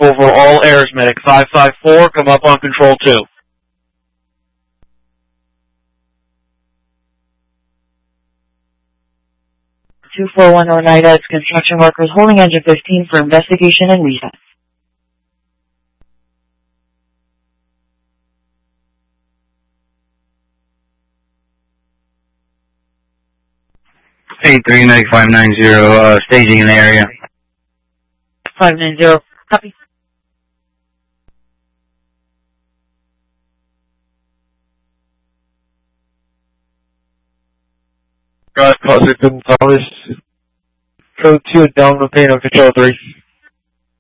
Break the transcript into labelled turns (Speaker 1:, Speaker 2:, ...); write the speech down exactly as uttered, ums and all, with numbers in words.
Speaker 1: over all airs, medic. five five four, come up on control two.
Speaker 2: two four one Oneida, it's construction workers holding engine fifteen for investigation and recess.
Speaker 3: eight three nine five nine zero, uh, staging in the area.
Speaker 2: five nine zero, copy.
Speaker 4: Drive Positive Gonzalez, code two, down, no pain on control three.